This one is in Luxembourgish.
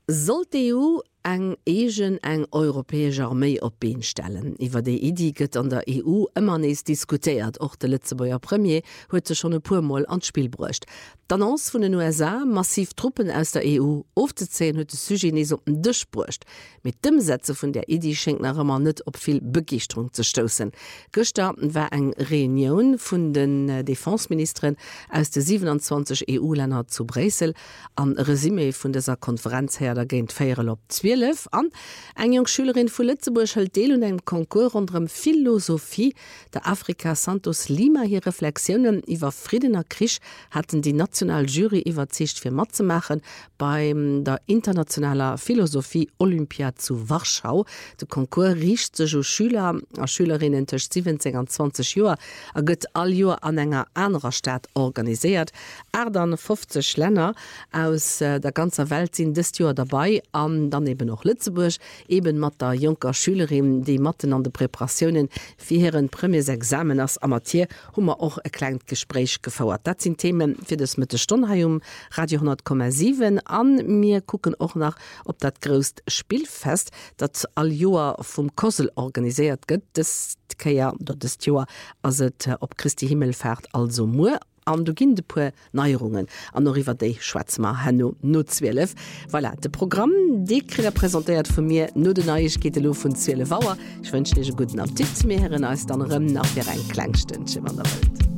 Sollt die EU eng europäesche Armee op Been stellen. Iwer de Idee gëtt an der EU ëmmer nees diskutiert, och de Lützebauer Premier huet ze schon e puermoll ans Spiel bruecht. D'Annonce vun den USA massiv Truppen aus der EU ofzezählen huet de Sujet op den Dëch bruecht. Mit dem Sätze vun der Idee schenkt nach ëmmer net op viel Begichtung ze stossen. Gëster war eng Reunion vun den Defensministern aus de 27 EU-Länder zu Bresel an Resümé vun dieser Konferenz her der géint 4:12 an. Eng jong Schülerin vu Lützeburg hält deel und eng Konkurs unterm Philosophie der Afrika Santos Lima hier Reflexionen iwwer Friedener Krisch hatten die nationale Jury iwwerzicht fir mat zu machen beim der internationaler Philosophie Olympia zu Warschau. De Konkurs riecht se Schüler a Schülerinnen tech 17 an 20 Joer a gëtt all Joer an enger anderer Stadt organisiert. Dann 50 Länder aus der ganzer Welt sind des Jahr dabei, dann eben noch Lützeburg, eben mat der junker Schülerin, die Matten an de Präparationen für ihren premiers Examen als Amateur, hummer auch ein kleines Gespräch gefauert. Das sind Themen für das mit der Stunde Radio 10,7 an. Wir gucken auch nach, ob das größte Spielfest, das all Jahr vom Kossel organisiert wird, das Jahr, also ob Christi Himmelfahrt also nur. An du ginn de puer Neuerungen an iwwer déi Schwarzmar Hanno no 12. Voilà, de Programm de repräsentiert vu mir no de Neuigkeete vun 12 Wauer. Ich wünsche dir guten Appetit zu mir herin als dann nach fir ein Klangstündchen an der Welt.